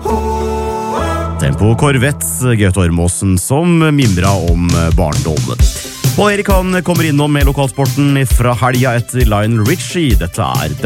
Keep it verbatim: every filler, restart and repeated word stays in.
Tempo Corvette, Gaute Ormåsen som mimra om barndommen. Og Erik han kommer innom med lokalsporten fra helga etter Lionel Richie. Dette er